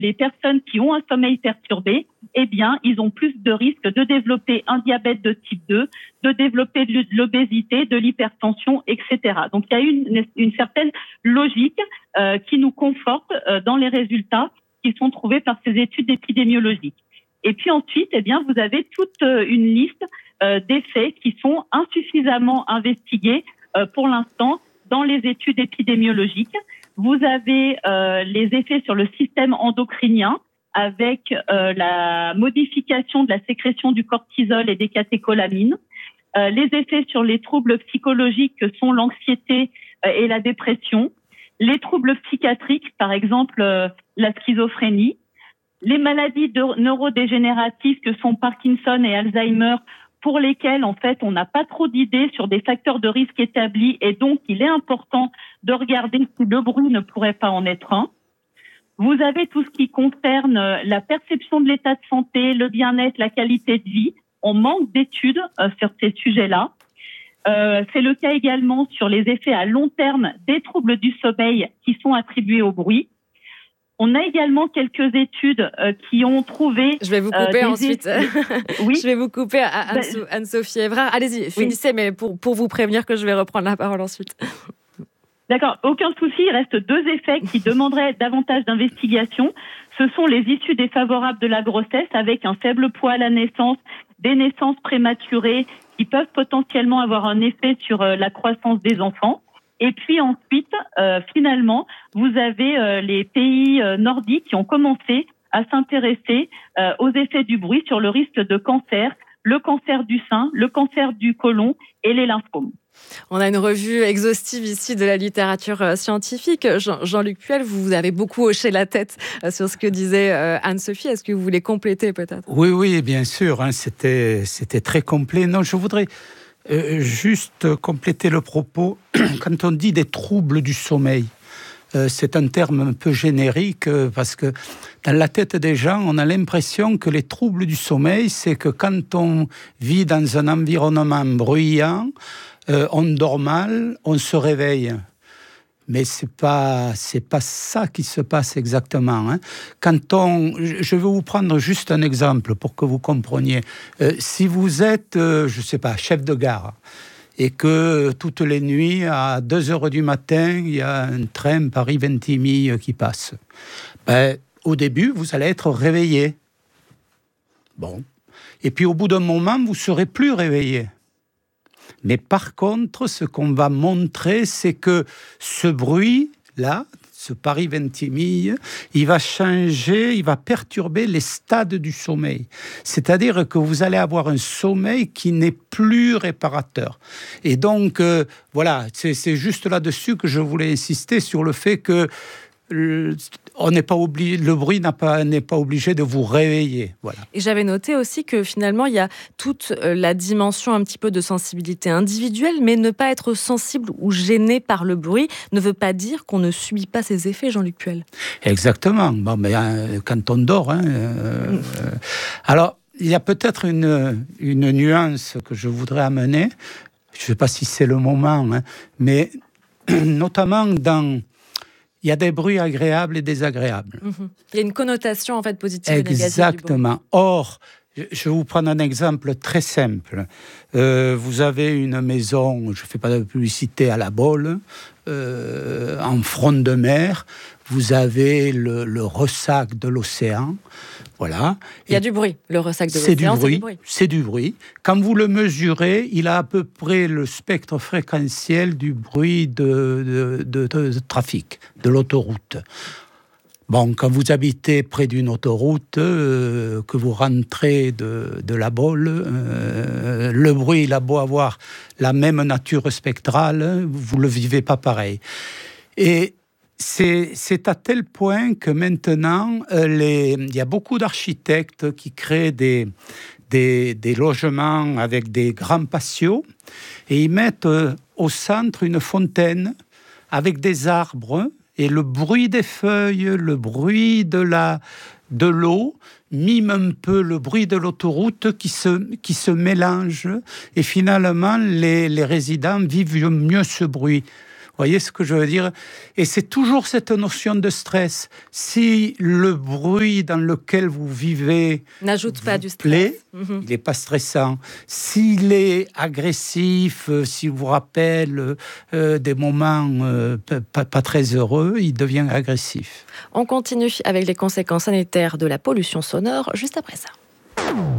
les personnes qui ont un sommeil perturbé, eh bien, ils ont plus de risques de développer un diabète de type 2, de développer de l'obésité, de l'hypertension, etc. Donc, il y a une certaine logique qui nous conforte dans les résultats qui sont trouvés par ces études épidémiologiques. Et puis ensuite, eh bien, vous avez toute une liste d'effets qui sont insuffisamment investigués pour l'instant dans les études épidémiologiques. Vous avez les effets sur le système endocrinien avec la modification de la sécrétion du cortisol et des catécholamines, les effets sur les troubles psychologiques que sont l'anxiété et la dépression, les troubles psychiatriques, par exemple la schizophrénie, les maladies neurodégénératives que sont Parkinson et Alzheimer, pour lesquels, en fait, on n'a pas trop d'idées sur des facteurs de risque établis et donc il est important de regarder si le bruit ne pourrait pas en être un. Vous avez tout ce qui concerne la perception de l'état de santé, le bien-être, la qualité de vie. On manque d'études sur ces sujets-là. C'est le cas également sur les effets à long terme des troubles du sommeil qui sont attribués au bruit. On a également quelques études qui ont trouvé... Je vais vous couper ensuite. Oui. Je vais vous couper à Anne-Sophie Évrard. Allez-y, finissez, oui. Mais pour vous prévenir que je vais reprendre la parole ensuite. D'accord, aucun souci. Il reste 2 effets qui demanderaient davantage d'investigation. Ce sont les issues défavorables de la grossesse avec un faible poids à la naissance, des naissances prématurées qui peuvent potentiellement avoir un effet sur la croissance des enfants. Et puis ensuite, finalement, vous avez les pays nordiques qui ont commencé à s'intéresser aux effets du bruit sur le risque de cancer, le cancer du sein, le cancer du côlon et les lymphomes. On a une revue exhaustive ici de la littérature scientifique. Jean-Luc Puel, vous avez beaucoup hoché la tête sur ce que disait Anne-Sophie. Est-ce que vous voulez compléter peut-être ? Oui, bien sûr. C'était très complet. Non, je voudrais... juste compléter le propos, quand on dit des troubles du sommeil, c'est un terme un peu générique parce que dans la tête des gens, on a l'impression que les troubles du sommeil, c'est que quand on vit dans un environnement bruyant, on dort mal, on se réveille. Mais c'est pas ça qui se passe exactement. Je vais vous prendre juste un exemple pour que vous compreniez. Si vous êtes, chef de gare, et que toutes les nuits, à 2h du matin, il y a un train Paris-Ventimille qui passe, au début, vous allez être réveillé. Bon. Et puis au bout d'un moment, vous ne serez plus réveillé. Mais par contre, ce qu'on va montrer, c'est que ce bruit-là, ce Paris-Ventimille, il va changer, il va perturber les stades du sommeil. C'est-à-dire que vous allez avoir un sommeil qui n'est plus réparateur. Et donc, c'est juste là-dessus que je voulais insister sur le fait que le bruit n'est pas obligé de vous réveiller. Voilà. Et j'avais noté aussi que finalement, il y a toute la dimension un petit peu de sensibilité individuelle, mais ne pas être sensible ou gêné par le bruit ne veut pas dire qu'on ne subit pas ses effets, Jean-Luc Puel. Exactement. Bon, mais quand on dort... Alors, il y a peut-être une nuance que je voudrais amener. Je ne sais pas si c'est le moment, mais notamment il y a des bruits agréables et désagréables. Il y a une connotation en fait positive et négative. Exactement. Or, je vais vous prendre un exemple très simple. Vous avez une maison, je ne fais pas de publicité, à La Baule, en front de mer. Vous avez le ressac de l'océan. Voilà. Il y a du bruit. Le ressac de l'océan, c'est du bruit. Quand vous le mesurez, il a à peu près le spectre fréquentiel du bruit de trafic, de l'autoroute. Bon, quand vous habitez près d'une autoroute, que vous rentrez de La Baule, le bruit, il a beau avoir la même nature spectrale, vous ne le vivez pas pareil. Et c'est à tel point que maintenant, il y a beaucoup d'architectes qui créent des logements avec des grands patios et ils mettent au centre une fontaine avec des arbres et le bruit des feuilles, le bruit de l'eau mime un peu le bruit de l'autoroute qui se mélange et finalement les résidents vivent mieux ce bruit. voyez ce que je veux dire? Et c'est toujours cette notion de stress. Si le bruit dans lequel vous vivez n'ajoute pas du stress, il n'est pas stressant. S'il est agressif, s'il vous rappelle des moments pas très heureux, il devient agressif. On continue avec les conséquences sanitaires de la pollution sonore juste après ça.